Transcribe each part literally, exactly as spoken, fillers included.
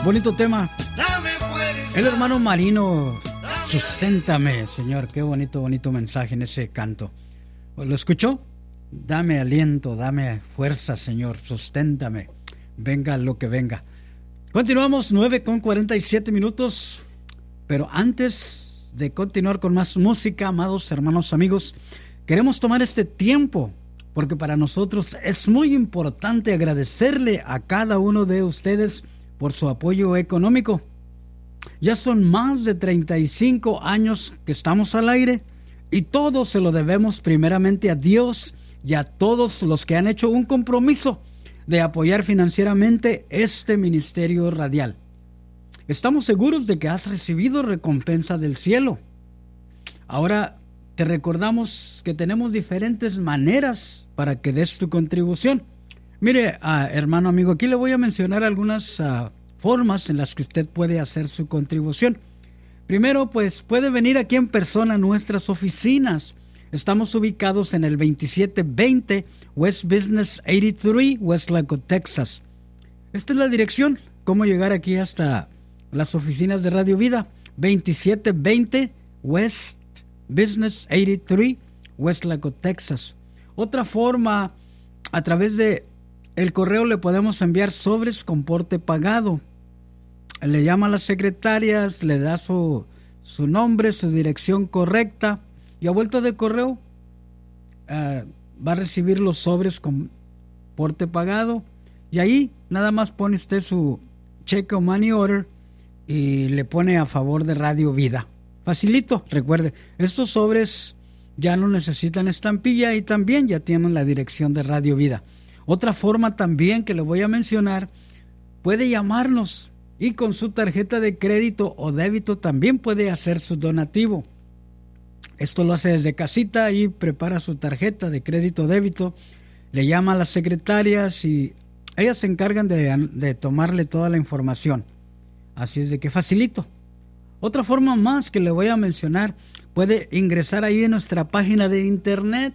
Bonito tema. El hermano Marino, susténtame, Señor. Qué bonito, bonito mensaje en ese canto. ¿Lo escuchó? Dame aliento, dame fuerza, Señor. Susténtame. Venga lo que venga. Continuamos, nueve con cuarenta y siete minutos. Pero antes de continuar con más música, amados hermanos, amigos, queremos tomar este tiempo, porque para nosotros es muy importante agradecerle a cada uno de ustedes por su apoyo económico. Ya son más de treinta y cinco años que estamos al aire y todo se lo debemos primeramente a Dios y a todos los que han hecho un compromiso de apoyar financieramente este ministerio radial. Estamos seguros de que has recibido recompensa del cielo. Ahora te recordamos que tenemos diferentes maneras para que des tu contribución. Mire, uh, hermano amigo, aquí le voy a mencionar algunas uh, formas en las que usted puede hacer su contribución. Primero, pues puede venir aquí en persona a nuestras oficinas. Estamos ubicados en el veintisiete veinte West Business ochenta y tres, Westlaco, Texas. Esta es la dirección. ¿Cómo llegar aquí hasta las oficinas de Radio Vida? veintisiete veinte West Business ochenta y tres, Westlaco, Texas. Otra forma, a través de el correo le podemos enviar sobres con porte pagado. Le llama a las secretarias, le da su, su nombre, su dirección correcta, y a vuelta de correo uh, va a recibir los sobres con porte pagado, y ahí nada más pone usted su cheque o money order y le pone a favor de Radio Vida. Facilito, recuerde, estos sobres ya no necesitan estampilla y también ya tienen la dirección de Radio Vida. Otra forma también que le voy a mencionar, puede llamarnos y con su tarjeta de crédito o débito también puede hacer su donativo. Esto lo hace desde casita y prepara su tarjeta de crédito o débito, le llama a las secretarias y ellas se encargan de, de tomarle toda la información. Así es de que facilito. Otra forma más que le voy a mencionar, puede ingresar ahí en nuestra página de internet,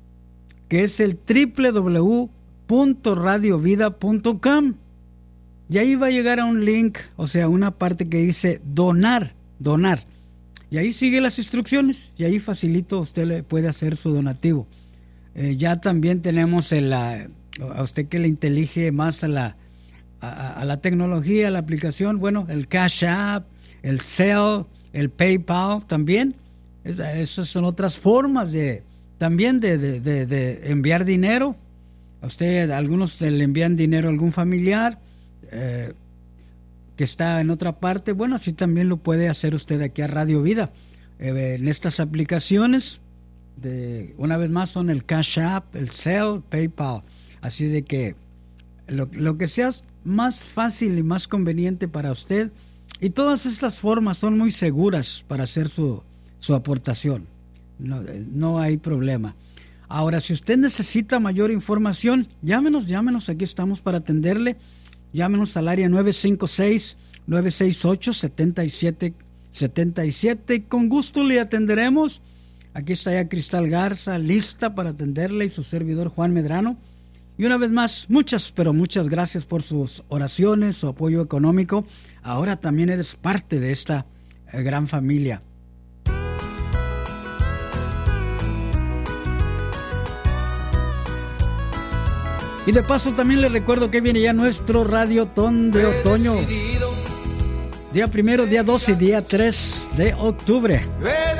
que es el doble u doble u doble u punto radio vida punto com, y ahí va a llegar a un link, o sea, una parte que dice donar, donar, y ahí sigue las instrucciones, y ahí facilito usted le puede hacer su donativo. Eh, ya también tenemos el, a, a usted que le intelige más a la, a, a la tecnología, a la aplicación, bueno, el Cash App, el Zelle, el PayPal también. Es, esas son otras formas de también de, de, de, de enviar dinero. A usted, algunos le envían dinero a algún familiar eh, que está en otra parte. Bueno, así también lo puede hacer usted aquí a Radio Vida. Eh, en estas aplicaciones, de, una vez más, son el Cash App, el Zelle, PayPal. Así de que lo, lo que sea más fácil y más conveniente para usted. Y todas estas formas son muy seguras para hacer su, su aportación. No, no hay problema. Ahora, si usted necesita mayor información, llámenos, llámenos. Aquí estamos para atenderle. Llámenos al área nueve cinco seis, nueve seis ocho, siete siete siete siete. Y con gusto le atenderemos. Aquí está ya Cristal Garza, lista para atenderle, y su servidor Juan Medrano. Y una vez más, muchas, pero muchas gracias por sus oraciones, su apoyo económico. Ahora también eres parte de esta eh, gran familia. Y de paso también les recuerdo que viene ya nuestro Radiotón de otoño. Día primero, día dos y día tres de octubre.